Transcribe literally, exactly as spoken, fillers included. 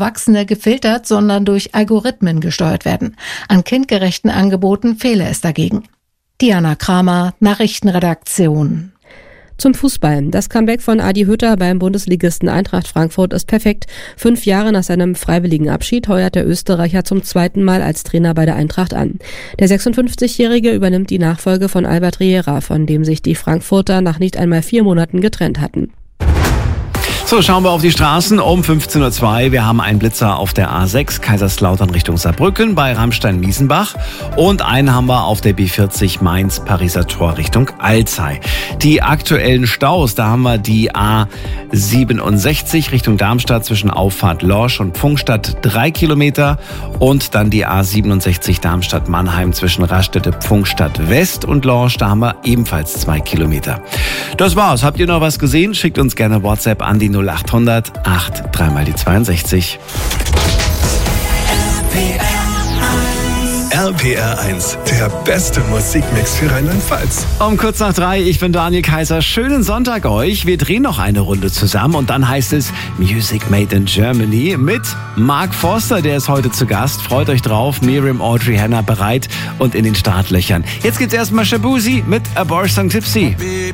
Erwachsene gefiltert, sondern durch Algorithmen gesteuert werden. An kindgerechten Angeboten fehle es dagegen. Diana Kramer, Nachrichtenredaktion. Zum Fußball. Das Comeback von Adi Hütter beim Bundesligisten Eintracht Frankfurt ist perfekt. Fünf Jahre nach seinem freiwilligen Abschied heuert der Österreicher zum zweiten Mal als Trainer bei der Eintracht an. Der sechsundfünfzigjährige übernimmt die Nachfolge von Albert Riera, von dem sich die Frankfurter nach nicht einmal vier Monaten getrennt hatten. So, schauen wir auf die Straßen um fünfzehn Uhr zwei. Wir haben einen Blitzer auf der A sechs, Kaiserslautern Richtung Saarbrücken bei Rammstein-Miesenbach. Und einen haben wir auf der B vierzig Mainz-Pariser Tor Richtung Alzey. Die aktuellen Staus, da haben wir die A siebenundsechzig Richtung Darmstadt zwischen Auffahrt Lorsch und Pfungstadt drei Kilometer. Und dann die A siebenundsechzig Darmstadt-Mannheim zwischen Raststätte Pfungstadt West und Lorsch. Da haben wir ebenfalls zwei Kilometer. Das war's. Habt ihr noch was gesehen? Schickt uns gerne WhatsApp an die null acht hundert acht dreimal die zweiundsechzig. R P R eins, der beste Musikmix für Rheinland-Pfalz. Um kurz nach drei, ich bin Daniel Kaiser. Schönen Sonntag euch. Wir drehen noch eine Runde zusammen und dann heißt es Music Made in Germany mit Mark Forster, der ist heute zu Gast. Freut euch drauf. Miriam Audrey Hannah bereit und in den Startlöchern. Jetzt gibt's erstmal Shabuzi mit A Bar Song Tipsy.